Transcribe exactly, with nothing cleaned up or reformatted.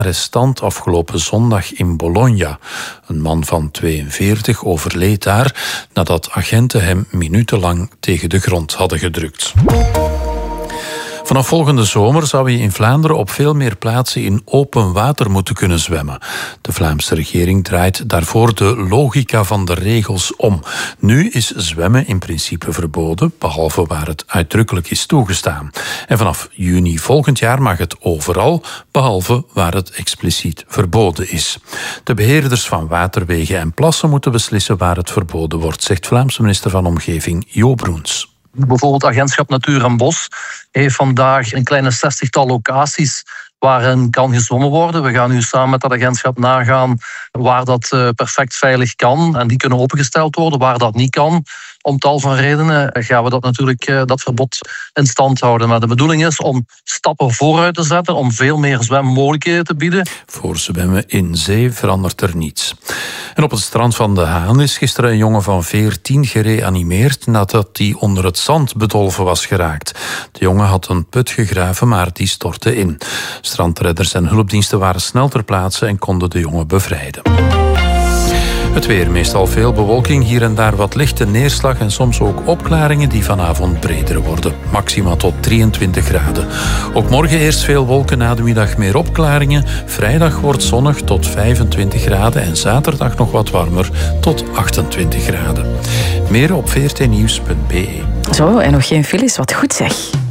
arrestant afgelopen zondag in Bologna. Een man van tweeënveertig overleed daar nadat agenten hem minutenlang tegen de grond hadden gedrukt. Vanaf volgende zomer zou je in Vlaanderen op veel meer plaatsen in open water moeten kunnen zwemmen. De Vlaamse regering draait daarvoor de logica van de regels om. Nu is zwemmen in principe verboden, behalve waar het uitdrukkelijk is toegestaan. En vanaf juni volgend jaar mag het overal, behalve waar het expliciet verboden is. De beheerders van waterwegen en plassen moeten beslissen waar het verboden wordt, zegt Vlaamse minister van Omgeving Jo Broens. Bijvoorbeeld Agentschap Natuur en Bos heeft vandaag een kleine zestigtal locaties waarin kan gezwommen worden. We gaan nu samen met dat agentschap nagaan waar dat perfect veilig kan. En die kunnen opengesteld worden. Waar dat niet kan, om tal van redenen, gaan we dat natuurlijk dat verbod in stand houden. Maar de bedoeling is om stappen vooruit te zetten, om veel meer zwemmogelijkheden te bieden. Voor zwemmen in zee verandert er niets. En op het strand van De Haan is gisteren een jongen van veertien gereanimeerd nadat hij onder het zand bedolven was geraakt. De jongen had een put gegraven, maar die stortte in. Strandredders en hulpdiensten waren snel ter plaatse en konden de jongen bevrijden. Het weer, meestal veel bewolking, hier en daar wat lichte neerslag en soms ook opklaringen die vanavond breder worden. Maxima tot drieëntwintig graden. Ook morgen eerst veel wolken, na de middag meer opklaringen. Vrijdag wordt zonnig tot vijfentwintig graden en zaterdag nog wat warmer tot achtentwintig graden. Meer op v r t nieuws punt b e. Zo, en nog geen files, wat goed zeg.